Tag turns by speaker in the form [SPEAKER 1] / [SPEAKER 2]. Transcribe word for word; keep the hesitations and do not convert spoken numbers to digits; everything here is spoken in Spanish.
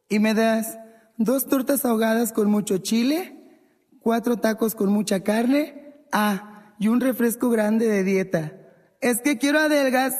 [SPEAKER 1] ¿Y me das dos tortas ahogadas con mucho chile, cuatro tacos con mucha carne, ah, y un refresco grande de dieta? Es que quiero adelgazar.